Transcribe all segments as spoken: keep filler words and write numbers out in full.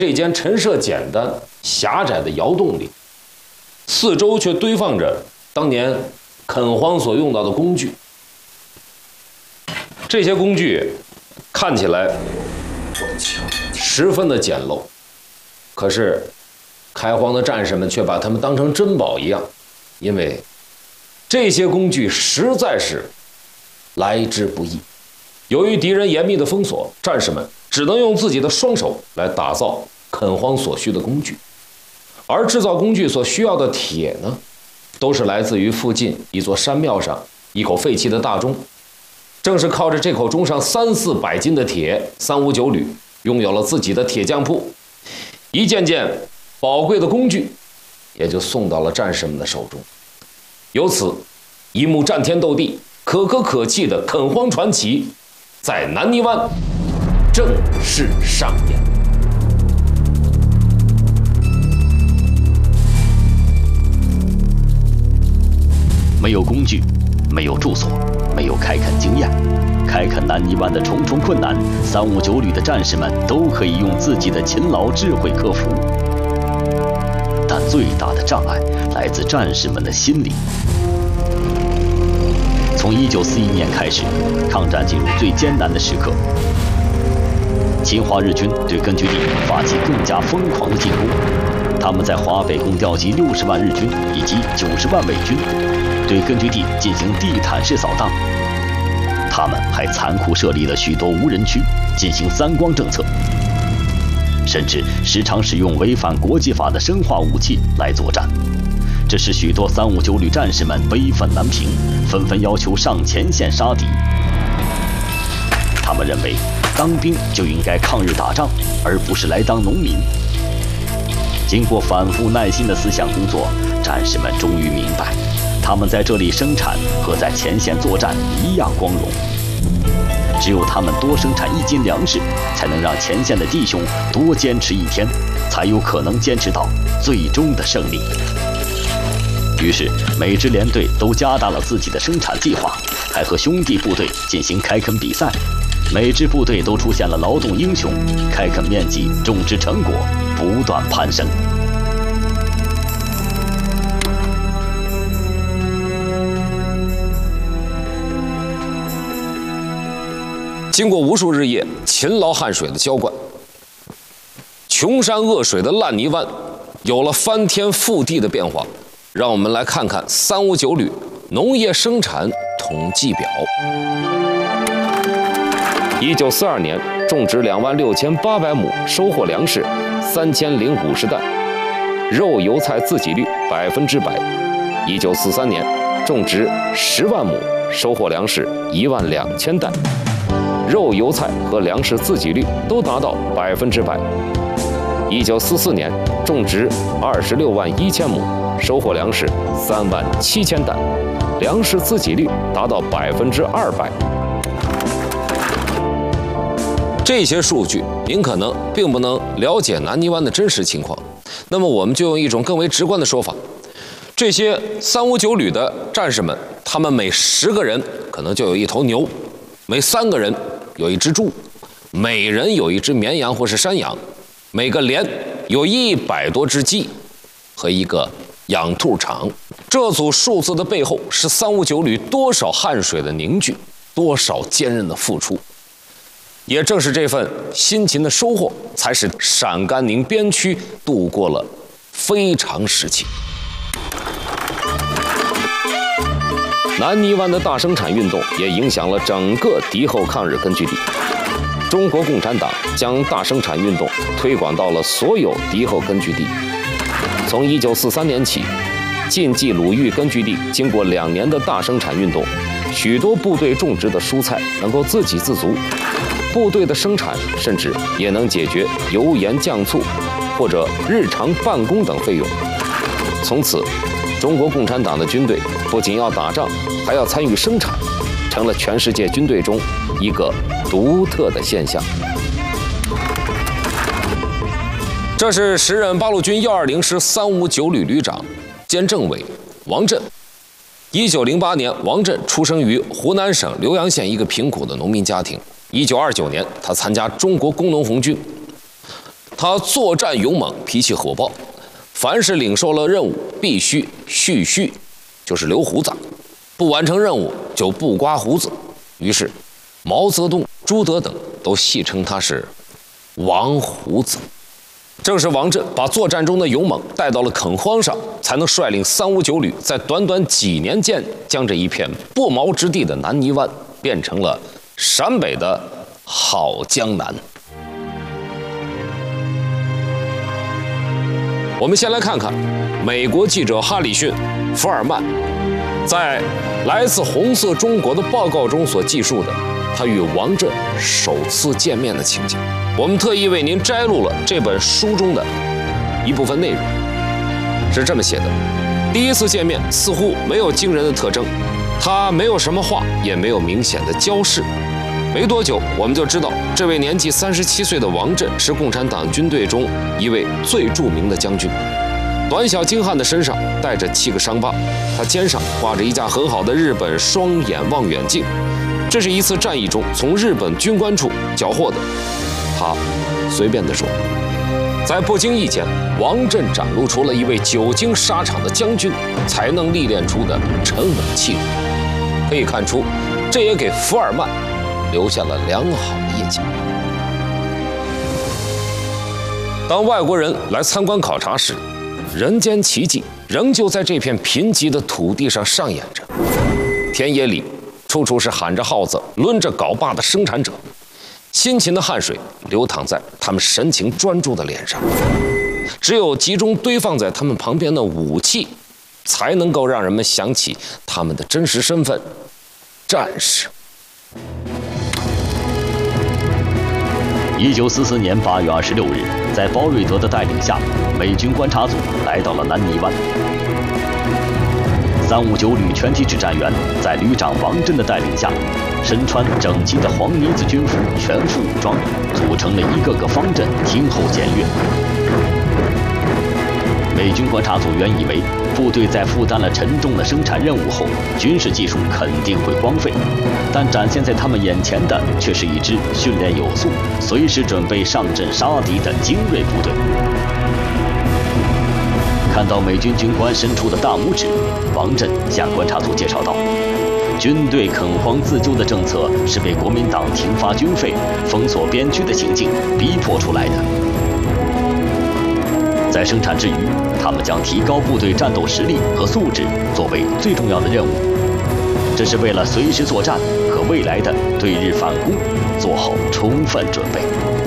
这间陈设简单狭窄的窑洞里，四周却堆放着当年垦荒所用到的工具。这些工具看起来十分的简陋，可是开荒的战士们却把它们当成珍宝一样，因为这些工具实在是来之不易。由于敌人严密的封锁，战士们只能用自己的双手来打造垦荒所需的工具，而制造工具所需要的铁呢，都是来自于附近一座山庙上一口废弃的大钟。正是靠着这口钟上三四百斤的铁，三五九旅拥有了自己的铁匠铺，一件件宝贵的工具也就送到了战士们的手中。由此，一幕战天斗地、可歌可泣的垦荒传奇，在南泥湾正式上演。 没有工具，没有住所，没有开垦经验，开垦南泥湾的重重困难，三五九旅的战士们都可以用自己的勤劳智慧克服。但最大的障碍来自战士们的心理。从一九四一年开始，抗战进入最艰难的时刻。侵华日军对根据地发起更加疯狂的进攻，他们在华北共调集六十万日军以及九十万伪军，对根据地进行地毯式扫荡。他们还残酷设立了许多无人区，进行三光政策，甚至时常使用违反国际法的生化武器来作战。这使许多三五九旅战士们悲愤难平，纷纷要求上前线杀敌。他们认为，当兵就应该抗日打仗，而不是来当农民。经过反复耐心的思想工作，战士们终于明白，他们在这里生产和在前线作战一样光荣。只有他们多生产一斤粮食，才能让前线的弟兄多坚持一天，才有可能坚持到最终的胜利。于是，每支连队都加大了自己的生产计划，还和兄弟部队进行开垦比赛。每支部队都出现了劳动英雄，开垦面积、种植成果不断攀升。 经过无数日夜勤劳汗水的浇灌，穷山恶水的烂泥湾有了翻天覆地的变化。让我们来看看三五九旅农业生产统计表。一九四二年，种植两万六千八百亩，收获粮食三千零五十担，肉油菜自给率百分之百。一九四三年，种植十万亩，收获粮食一万两千担，肉油菜和粮食自给率都达到百分之百。一九四四年，种植二十六万一千亩，收获粮食三万七千担，粮食自给率达到百分之二百。这些数据您可能并不能了解南泥湾的真实情况，那么我们就用一种更为直观的说法：这些三五九旅的战士们，他们每十个人可能就有一头牛，每三个人有一只猪，每人有一只绵羊或是山羊，每个连有一百多只鸡和一个养兔场。这组数字的背后是三五九旅多少汗水的凝聚，多少坚韧的付出。也正是这份辛勤的收获，才使陕甘宁边区度过了非常时期。南泥湾的大生产运动也影响了整个敌后抗日根据地。中国共产党将大生产运动推广到了所有敌后根据地。从一九四三年起，晋冀鲁豫根据地经过两年的大生产运动，许多部队种植的蔬菜能够自给自足，部队的生产甚至也能解决油盐酱醋或者日常办公等费用。从此，中国共产党的军队不仅要打仗，还要参与生产，成了全世界军队中一个独特的现象。这是时任八路军幺二零师三五九旅旅长兼政委王震。一九零八年，王震出生于湖南省浏阳县一个贫苦的农民家庭。一九二九年，他参加中国工农红军。 他作战勇猛，脾气火爆，凡是领受了任务，必须蓄须，就是留胡子，不完成任务就不刮胡子。于是，毛泽东、朱德等都戏称他是王胡子。正是王震把作战中的勇猛带到了垦荒上，才能率领三五九旅在短短几年间，将这一片不毛之地的南泥湾变成了陕北的好江南。我们先来看看美国记者哈里逊·福尔曼在来自红色中国的报告中所记述的他与王震首次见面的情景。我们特意为您摘录了这本书中的一部分内容，是这么写的：第一次见面似乎没有惊人的特征，他没有什么话，也没有明显的焦视。没多久，我们就知道这位年纪三十七岁的王震是共产党军队中一位最著名的将军。短小精悍的身上带着七个伤疤，他肩上挂着一架很好的日本双眼望远镜，这是一次战役中从日本军官处缴获的。他随便地说，在不经意间，王震展露出了一位久经沙场的将军才能历练出的沉稳气度。可以看出，这也给福尔曼留下了良好的印象。当外国人来参观考察时，人间奇迹仍旧在这片贫瘠的土地上上演着。田野里处处是喊着号子、抡着镐把的生产者，辛勤的汗水流淌在他们神情专注的脸上。只有集中堆放在他们旁边的武器，才能够让人们想起他们的真实身份——战士。 一九四四年八月二十六日，在包瑞德的带领下，美军观察组来到了南泥湾。三五九旅全体指战员在旅长王震的带领下，身穿整齐的黄呢子军服，全副武装，组成了一个个方阵，听候检阅。美军观察组原以为部队在负担了沉重的生产任务后，军事技术肯定会荒废，但展现在他们眼前的却是一支训练有素、随时准备上阵杀敌的精锐部队。看到美军军官伸出的大拇指，王震向观察组介绍道：“军队垦荒自救的政策是被国民党停发军费、封锁边区的行径逼迫出来的。在生产之余，他们将提高部队战斗实力和素质作为最重要的任务，这是为了随时作战和未来的对日反攻做好充分准备。”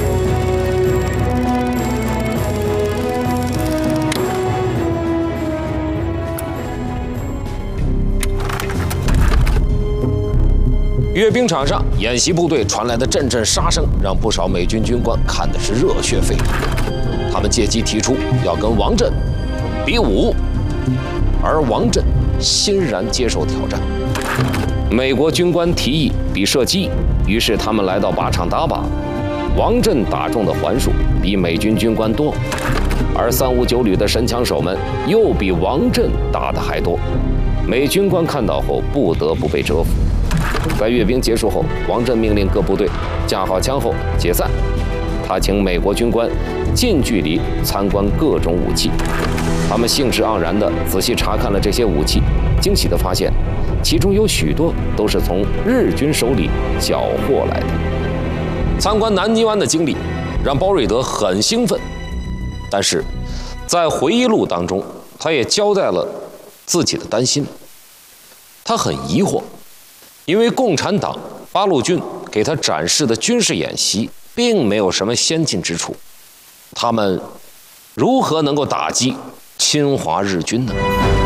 阅兵场上，演习部队传来的阵阵杀声，让不少美军军官看的是热血沸腾。他们借机提出要跟王震比武，而王震欣然接受挑战。美国军官提议比射击，于是他们来到靶场打靶。王震打中的环数比美军军官多，而三五九旅的神枪手们又比王震打的还多。美军官看到后不得不被折服。在阅兵结束后，王震命令各部队架好枪后解散。他请美国军官近距离参观各种武器，他们兴致盎然地仔细查看了这些武器，惊喜地发现，其中有许多都是从日军手里缴获来的。参观南泥湾的经历让包瑞德很兴奋，但是在回忆录当中，他也交代了自己的担心。他很疑惑，因为共产党八路军给他展示的军事演习并没有什么先进之处，他们如何能够打击侵华日军呢？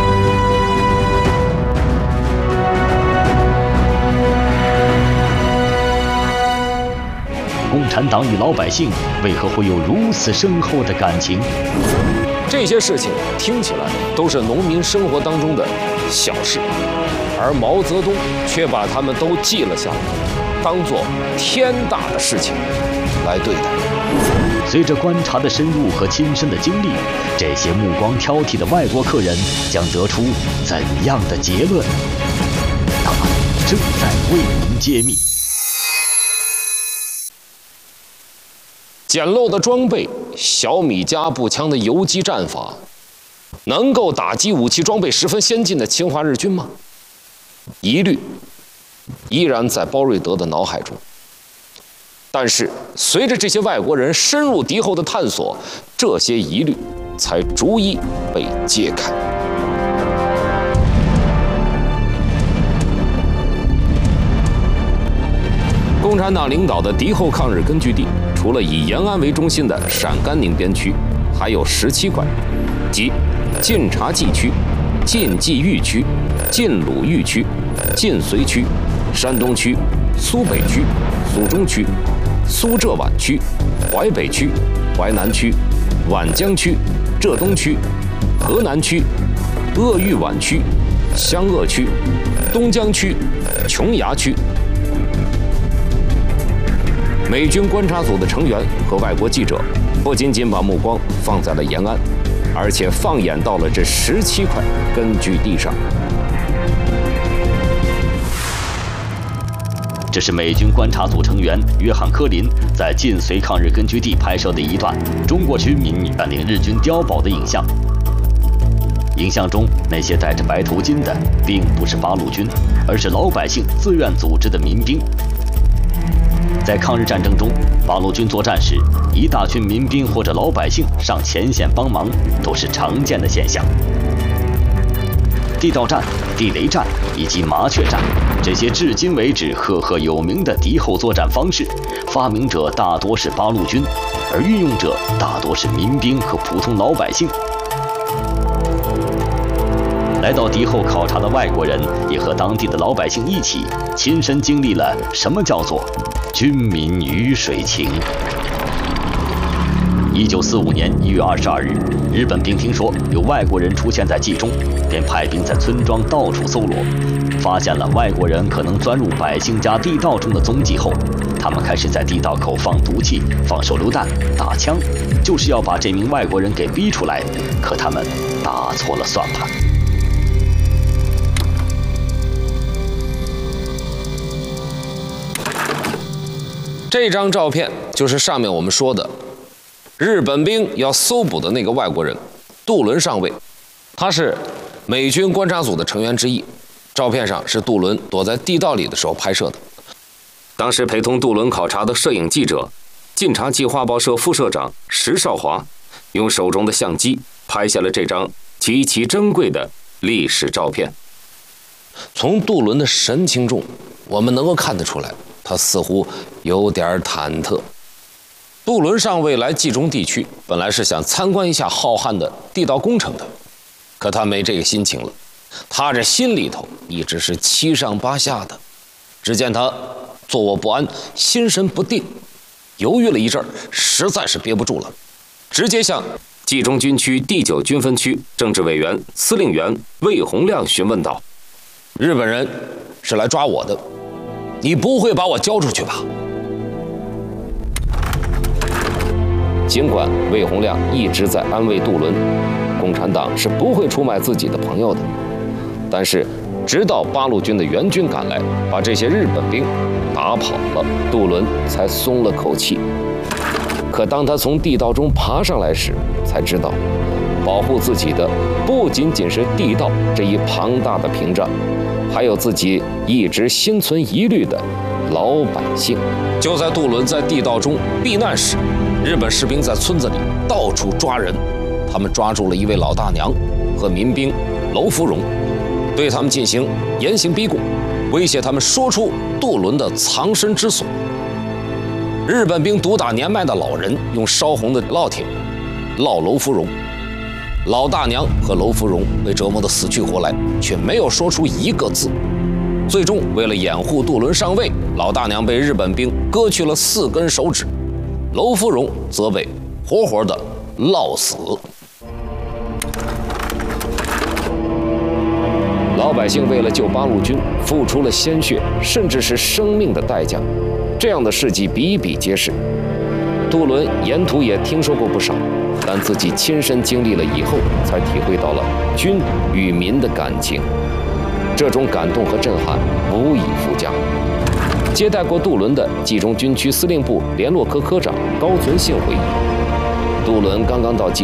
共产党与老百姓为何会有如此深厚的感情？ 这些事情听起来都是农民生活当中的小事，而毛泽东却把他们都记了下来，当作天大的事情来对待。 随着观察的深入和亲身的经历，这些目光挑剔的外国客人将得出怎样的结论？答案正在为您揭秘。 简陋的装备、小米加步枪的游击战法，能够打击武器装备十分先进的侵华日军吗？疑虑依然在包瑞德的脑海中。但是，随着这些外国人深入敌后的探索，这些疑虑才逐一被揭开。共产党领导的敌后抗日根据地，除了以延安为中心的陕甘宁边区，还有十七块，即晋察冀区、晋冀豫区、晋鲁豫区、晋绥区、山东区、苏北区、苏中区、苏浙皖区、淮北区、淮南区、皖江区、浙东区、河南区、鄂豫皖区、湘鄂区、东江区、琼崖区。美军观察组的成员和外国记者不仅仅把目光放在了延安，而且放眼到了这十七块根据地上。 这是美军观察组成员约翰·科林在晋绥抗日根据地拍摄的一段中国军民占领日军碉堡的影像。影像中那些戴着白头巾的，并不是八路军，而是老百姓自愿组织的民兵。在抗日战争中，八路军作战时，一大群民兵或者老百姓上前线帮忙，都是常见的现象。地道战、地雷战以及麻雀战，这些至今为止赫赫有名的敌后作战方式，发明者大多是八路军，而运用者大多是民兵和普通老百姓。来到敌后考察的外国人，也和当地的老百姓一起，亲身经历了什么叫做军民鱼水情。一九四五年一月二十二日，日本兵听说有外国人出现在冀中，便派兵在村庄到处搜罗，发现了外国人可能钻入百姓家地道中的踪迹后，他们开始在地道口放毒气、放手榴弹、打枪，就是要把这名外国人给逼出来。可他们打错了算盘。 这张照片就是上面我们说的日本兵要搜捕的那个外国人杜伦上尉，他是美军观察组的成员之一。照片上是杜伦躲在地道里的时候拍摄的。当时陪同杜伦考察的摄影记者、晋察冀画报社副社长石少华，用手中的相机拍下了这张极其珍贵的历史照片。从杜伦的神情中，我们能够看得出来，他似乎有点忐忑。杜伦上尉来冀中地区，本来是想参观一下浩瀚的地道工程的，可他没这个心情了。他这心里头一直是七上八下的。只见他坐卧不安，心神不定，犹豫了一阵儿，实在是憋不住了，直接向冀中军区第九军分区政治委员、司令员魏洪亮询问道：“日本人是来抓我的，你不会把我交出去吧？”尽管魏洪亮一直在安慰杜伦，共产党是不会出卖自己的朋友的，但是直到八路军的援军赶来，把这些日本兵打跑了，杜伦才松了口气。可当他从地道中爬上来时，才知道保护自己的不仅仅是地道这一庞大的屏障，还有自己一直心存疑虑的老百姓。就在杜伦在地道中避难时，日本士兵在村子里到处抓人，他们抓住了一位老大娘和民兵娄福荣，对他们进行严刑逼供，威胁他们说出杜伦的藏身之所。日本兵毒打年迈的老人，用烧红的烙铁烙娄福荣。老大娘和娄福荣被折磨得死去活来，却没有说出一个字。最终，为了掩护杜伦上尉，老大娘被日本兵割去了四根手指，娄福荣则被活活的烙死。老百姓为了救八路军，付出了鲜血，甚至是生命的代价。这样的事迹比比皆是。杜伦沿途也听说过不少，但自己亲身经历了以后，才体会到了军与民的感情。这种感动和震撼无以复加。 接待过杜伦的冀中军区司令部联络科科长高存信回忆，杜伦刚刚到冀